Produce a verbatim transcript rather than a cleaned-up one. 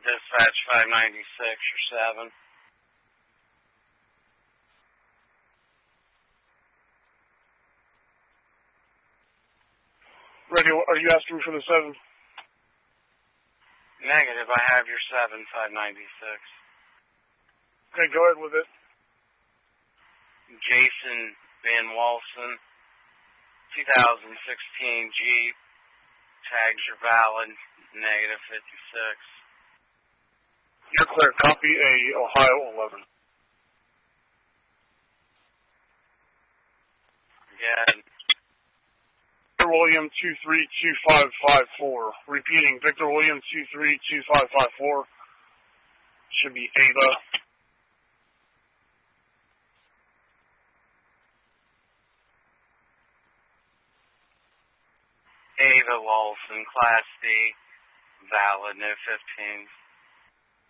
Dispatch five ninety-six or seven. Radio, are you asking for the seven? Negative, I have your seven, five ninety-six. Okay, go ahead with it. Jason Van Walson, two thousand sixteen Jeep, tags are valid, negative fifty-six. You're clear. Copy a Ohio eleven. Yeah. Victor William two three two five five four. Repeating, Victor William two three two five five four. Should be Ava. Ava Lawson, Class D, valid, no fifteen.